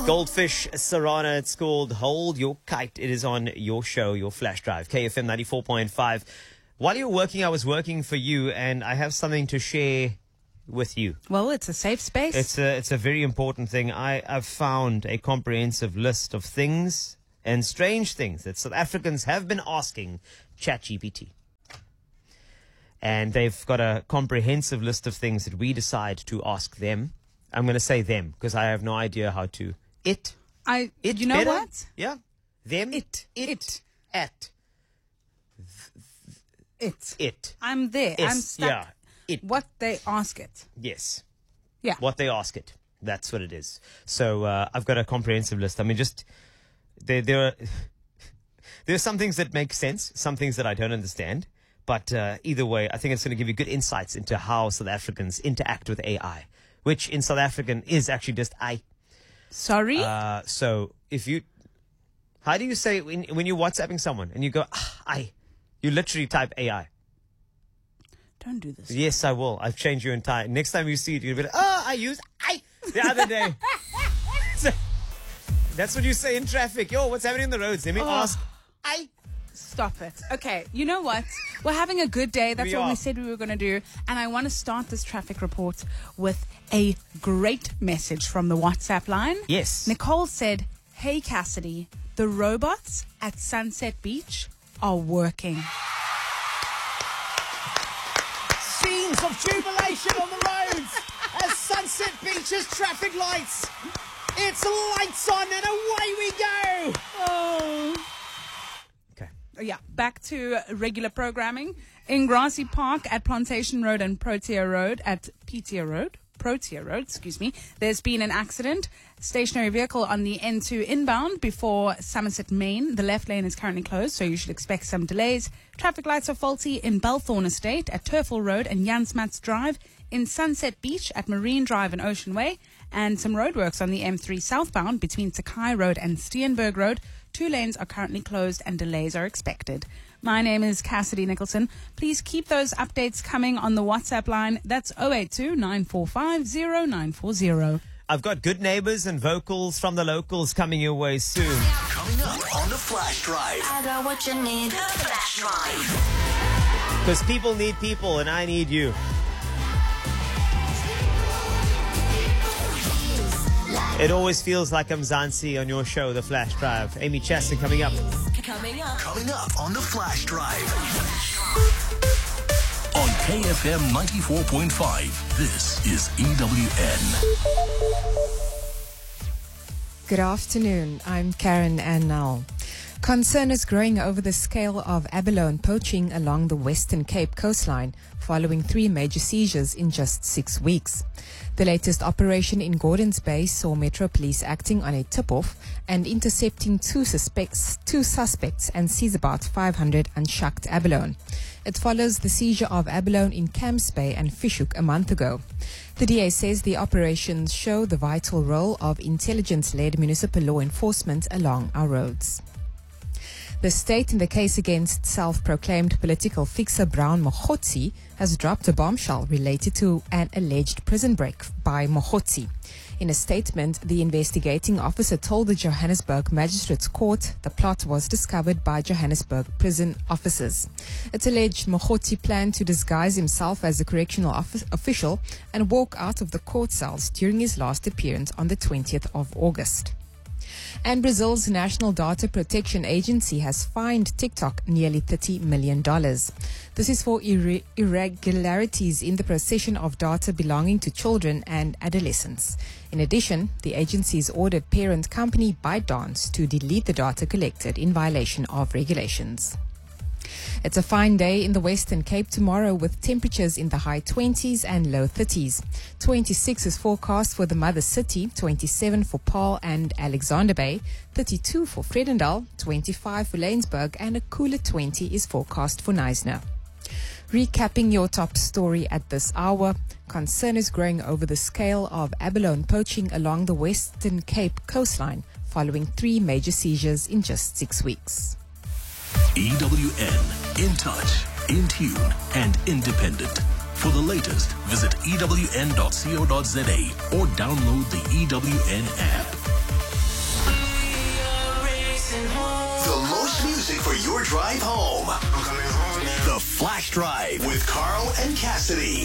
Goldfish Sarana, it's called Hold Your Kite. It is on your show, your flash drive, KFM 94.5. While you're working, I was working for you, and I have something to share with you. Well, it's a safe space. It's a very important thing. I've found a comprehensive list of things and strange things that South Africans have been asking ChatGPT. And they've got a comprehensive list of things that we decide to ask them. I'm going to say them because I have no idea how to. It. You know better? what? Yeah. Them. It. At. It. I'm there. It's, I'm stuck. yeah. It. What they ask it. Yes. Yeah. What they ask it. That's what it is. So I've got a comprehensive list. I mean, just there are some things that make sense, some things that I don't understand. But either way, I think it's going to give you good insights into how South Africans interact with AI, which in South African is actually just I. Sorry? So if you, how do you say when you're WhatsApping someone and you go, I, you literally type AI. Don't do this. Yes, I will. I've changed your entire, next time you see it, you'll be like, I use I the other day. So, that's what you say in traffic. Yo, what's happening in the roads? Let me ask I. Stop it. Okay, you know what? We're having a good day. That's what we are. said we were going to do. And I want to start this traffic report with a great message from the WhatsApp line. Yes. Nicole said, "Hey Cassidy, the robots at Sunset Beach are working." Scenes of jubilation on the roads as Sunset Beach's traffic lights. It's lights on and away we go. Oh. Okay. Yeah, back to regular programming. In Grassy Park at Plantation Road and Protea Road at Protea Road, there's been an accident. Stationary vehicle on the N2 inbound before Somerset Main. The left lane is currently closed, so you should expect some delays. Traffic lights are faulty in Belthorn Estate at Turfel Road and Jansmats Drive, in Sunset Beach at Marine Drive and Ocean Way, and some roadworks on the M3 southbound between Sakai Road and Steenberg Road. 2 lanes are currently closed and delays are expected. My name is Cassidy Nicholson. Please keep those updates coming on the WhatsApp line. That's 082 945 0940. I've got good neighbors and vocals from the locals coming your way soon. Coming up on the Flash Drive. I got what you need. The Flash Drive. Because people need people and I need you. It always feels like I'm Zansi on your show, The Flash Drive. Amy Chaston coming up. Coming up. Coming up on the Flash Drive. On KFM 94.5, this is EWN. Good afternoon. I'm Karen Annal. Concern is growing over the scale of abalone poaching along the Western Cape coastline following 3 major seizures in just 6 weeks. The latest operation in Gordons Bay saw Metro Police acting on a tip-off and intercepting two suspects and seize about 500 unshucked abalone. It follows the seizure of abalone in Camps Bay and Fish-Hoek a month ago. The DA says the operations show the vital role of intelligence-led municipal law enforcement along our roads. The state in the case against self-proclaimed political fixer Brown Mogotsi has dropped a bombshell related to an alleged prison break by Mogotsi. In a statement, the investigating officer told the Johannesburg Magistrates Court the plot was discovered by Johannesburg prison officers. It's alleged Mogotsi planned to disguise himself as a correctional official and walk out of the court cells during his last appearance on the 20th of August. And Brazil's National Data Protection Agency has fined TikTok nearly $30 million. This is for irregularities in the procession of data belonging to children and adolescents. In addition, the agency's ordered parent company ByteDance to delete the data collected in violation of regulations. It's a fine day in the Western Cape tomorrow with temperatures in the high 20s and low 30s. 26 is forecast for the mother city, 27 for Paarl and Alexander Bay, 32 for Vredendal, 25 for Laingsburg, and a cooler 20 is forecast for Knysna. Recapping your top story at this hour, concern is growing over the scale of abalone poaching along the Western Cape coastline following 3 major seizures in just 6 weeks. EWN, in touch, in tune, and independent. For the latest, visit ewn.co.za or download the EWN app. drive home. The Flash Drive with Carl and Cassidy.